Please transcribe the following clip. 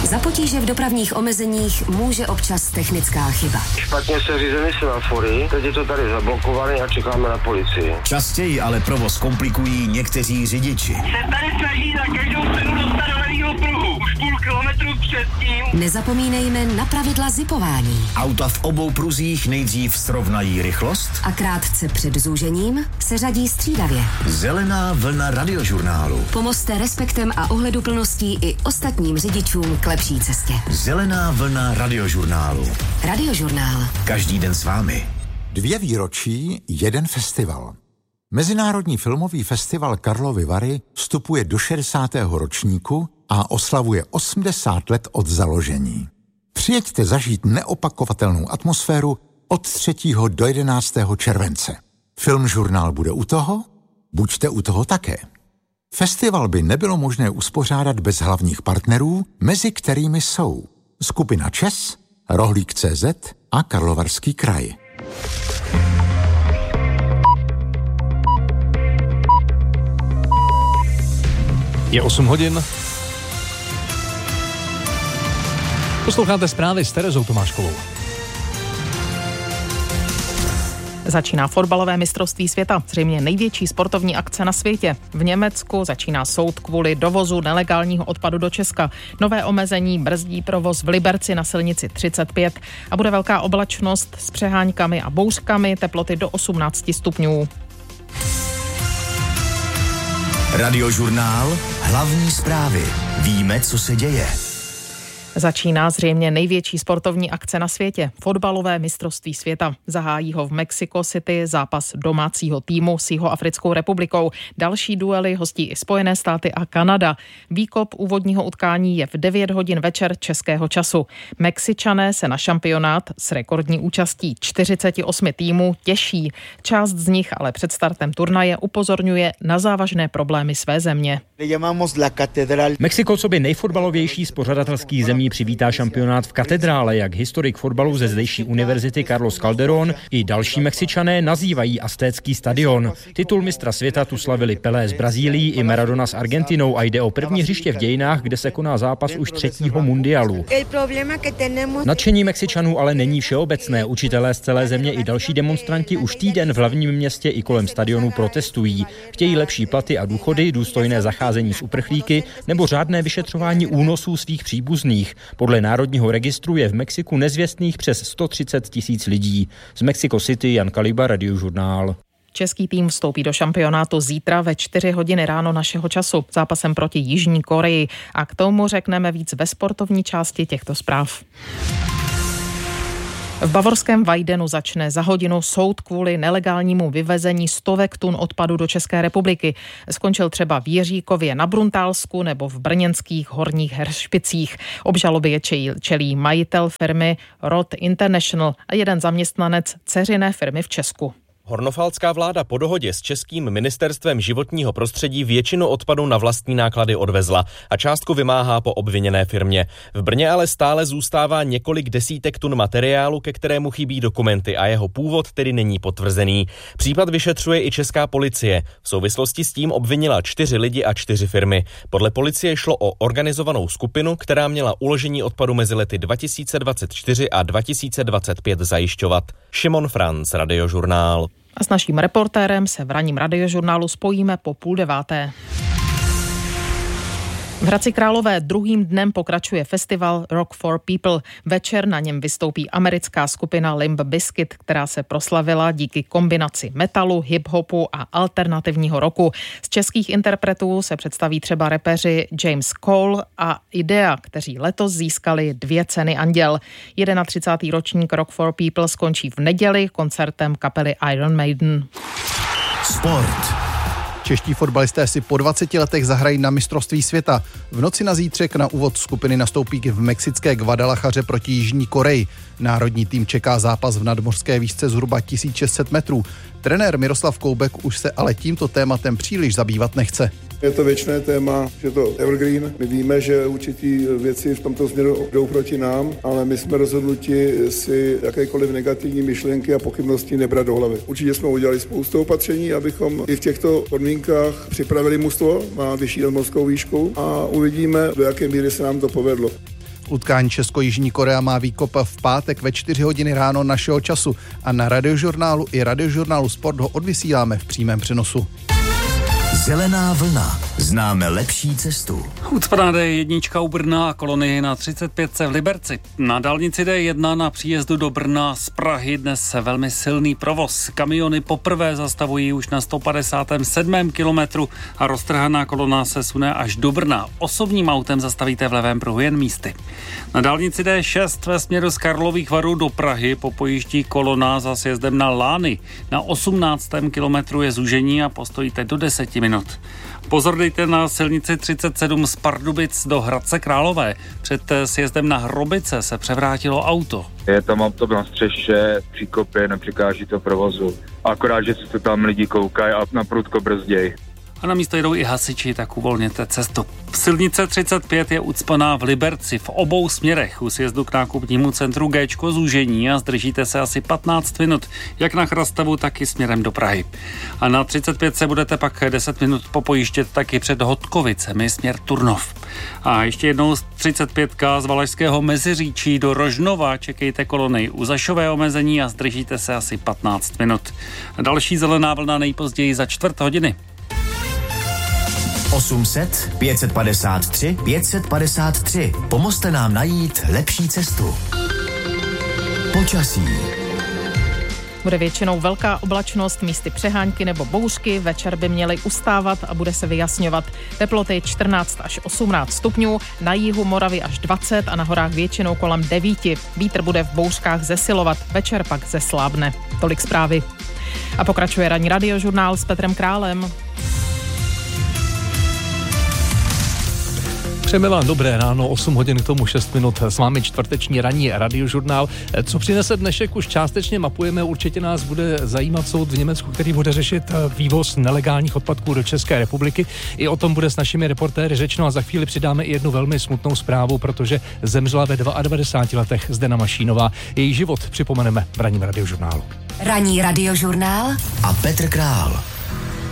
Za potíže v dopravních omezeních může občas technická chyba. Špatně se řízeny semafory, teď je to tady zablokované a čekáme na policii. Častěji ale provoz komplikují někteří řidiči. Se tady snaží za každou cenu dostat do levýho pruhu. Už půl kilometru předtím. Nezapomínejme na pravidla zipování. Auta v obou pruzích nejdřív srovnají rychlost A krátce před zúžením se řadí střídavě. Zelená vlna radiožurnálu. Pomozte respektem a ohleduplností i ostatním řidičům k lepší cestě. Zelená vlna radiožurnálu. Radiožurnál. Každý den s vámi. 2 výročí, 1 festival. Mezinárodní filmový festival Karlovy Vary vstupuje do 60. ročníku a oslavuje 80 let od založení. Přijeďte zažít neopakovatelnou atmosféru od 3. do 11. července. Filmžurnál bude u toho? Buďte u toho také. Festival by nebylo možné uspořádat bez hlavních partnerů, mezi kterými jsou skupina ČES, Rohlík.cz a Karlovarský kraj. Je 8 hodin. Posloucháte zprávy s Terezou Tomáškovou. Začíná fotbalové mistrovství světa, zřejmě největší sportovní akce na světě. V Německu začíná soud kvůli dovozu nelegálního odpadu do Česka. Nové omezení brzdí provoz v Liberci na silnici 35 a bude velká oblačnost s přeháňkami a bouřkami, teploty do 18 stupňů. Radiožurnál, hlavní zprávy. Víme, co se děje. Začíná zřejmě největší sportovní akce na světě. Fotbalové mistrovství světa. Zahájí ho v Mexico City zápas domácího týmu s Jihoafrickou republikou. Další duely hostí i Spojené státy a Kanada. Výkop úvodního utkání je v 9 hodin večer českého času. Mexičané se na šampionát s rekordní účastí 48 týmů těší. Část z nich ale před startem turnaje upozorňuje na závažné problémy své země. Mexiko coby nejfotbalovější z pořadatelských zemí přivítá šampionát v katedrále, jak historik fotbalu ze zdejší univerzity Carlos Calderón i další Mexičané nazývají aztécký stadion. Titul mistra světa tu slavili Pelé z Brazílií i Maradona s Argentinou a jde o první hřiště v dějinách, kde se koná zápas už 3. mundialu. Nadšení Mexičanů ale není všeobecné. Učitelé z celé země i další demonstranti už týden v hlavním městě i kolem stadionu protestují. Chtějí lepší platy a důchody, důstojné zacházení s uprchlíky nebo řádné vyšetřování únosů svých příbuzných. Podle Národního registru je v Mexiku nezvěstných přes 130 000 lidí. Z Mexico City Jan Kaliba, Radiožurnál. Český tým vstoupí do šampionátu zítra ve 4 hodiny ráno našeho času zápasem proti Jižní Koreji a k tomu řekneme víc ve sportovní části těchto zpráv. V bavorském Weidenu začne za hodinu soud kvůli nelegálnímu vyvezení stovek tun odpadu do České republiky. Skončil třeba v Jiříkově na Bruntálsku nebo v brněnských Horních Heršpicích. Obžalobě čelí majitel firmy Rod International a jeden zaměstnanec dceřiné firmy v Česku. Hornofalská vláda po dohodě s českým ministerstvem životního prostředí většinu odpadu na vlastní náklady odvezla a částku vymáhá po obviněné firmě. V Brně ale stále zůstává několik desítek tun materiálu, ke kterému chybí dokumenty a jeho původ tedy není potvrzený. Případ vyšetřuje i česká policie. V souvislosti s tím obvinila 4 lidi a 4 firmy. Podle policie šlo o organizovanou skupinu, která měla uložení odpadu mezi lety 2024 a 2025 zajišťovat. Šimon Franc, Radiožurnál. A s naším reportérem se v ranním Radiožurnálu spojíme po 8:30. V Hradci Králové druhým dnem pokračuje festival Rock for People. Večer na něm vystoupí americká skupina Limp Bizkit, která se proslavila díky kombinaci metalu, hip-hopu a alternativního rocku. Z českých interpretů se představí třeba repeři James Cole a Idea, kteří letos získali 2 ceny Anděl. 31. ročník Rock for People skončí v neděli koncertem kapely Iron Maiden. Sport. Čeští fotbalisté si po 20 letech zahrají na mistrovství světa. V noci na zítřek na úvod skupiny nastoupí v mexické Guadalajaře proti Jižní Koreji. Národní tým čeká zápas v nadmořské výšce zhruba 1600 metrů. Trenér Miroslav Koubek už se ale tímto tématem příliš zabývat nechce. Je to věčné téma, že to evergreen. My víme, že určitý věci v tomto směru jdou proti nám, ale my jsme rozhodnuti si jakékoliv negativní myšlenky a pochybnosti nebrat do hlavy. Určitě jsme udělali spoustu opatření, abychom i v těchto podmínkách připravili mužstvo na vyšší nadmořskou výšku a uvidíme, do jaké míry se nám to povedlo. Utkání Česko-Jižní Korea má výkop v pátek ve 4 hodiny ráno našeho času a na Radiožurnálu i Radiožurnálu Sport ho odvysíláme v přímém přenosu. Zelená vlna. Známe lepší cestu. Ucpaná D1 u Brna a kolony na 35 v Liberci. Na dálnici D1 na příjezdu do Brna z Prahy dnes velmi silný provoz. Kamiony poprvé zastavují už na 157. kilometru a roztrhaná kolona se sune až do Brna. Osobním autem zastavíte v levém pruhu jen místy. Na dálnici D6 ve směru z Karlových Varů do Prahy popojíždí kolona za sjezdem na Lány. Na 18. kilometru je zúžení a postojíte do 10 minut. Pozor dejte na silnici 37 z Pardubic do Hradce Králové. Před sjezdem na Hrobice se převrátilo auto. Je tam auto na střeše, příkopě, nepřekáží to provozu. Akorát, že se tam lidi koukají a na prudko brzděj. A na místo jedou i hasiči, tak uvolněte cestu. Silnice 35 je ucpaná v Liberci v obou směrech. U sjezdu k nákupnímu centru Géčko zúžení a zdržíte se asi 15 minut, jak na Chrastavu, tak i směrem do Prahy. A na 35 se budete pak 10 minut popojíždět taky před Hodkovicemi směr Turnov. A ještě jednou 35 z Valašského Meziříčí do Rožnova čekejte kolony u Zašové omezení a zdržíte se asi 15 minut. Další zelená vlna nejpozději za 4 hodiny. 800 553 553. Pomozte nám najít lepší cestu. Počasí. Bude většinou velká oblačnost, místy přehánky nebo bouřky, večer by měly ustávat a bude se vyjasňovat. Teploty 14 až 18 stupňů, na jihu Moravy až 20 a na horách většinou kolem 9. Vítr bude v bouřkách zesilovat, večer pak zeslábne. Tolik zprávy. A pokračuje ranní radiožurnál s Petrem Králem. Přejeme vám dobré ráno, 8 hodin k tomu 6 minut, s vámi čtvrteční ranní radiožurnál. Co přinese dnešek, už částečně mapujeme, určitě nás bude zajímat soud v Německu, který bude řešit vývoz nelegálních odpadků do České republiky. I o tom bude s našimi reportéry řečeno a za chvíli přidáme i jednu velmi smutnou zprávu, protože zemřela ve 92 letech Zdena Mašínová. Její život připomeneme v ranním radiožurnálu. Ranní radiožurnál a Petr Král.